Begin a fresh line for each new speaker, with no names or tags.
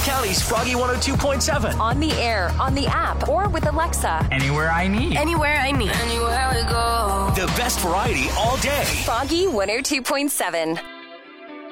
County's Froggy 102.7.
On the air, on the app, or with Alexa.
Anywhere I need.
Anywhere I need.
Anywhere we go.
The best variety all day.
Froggy 102.7.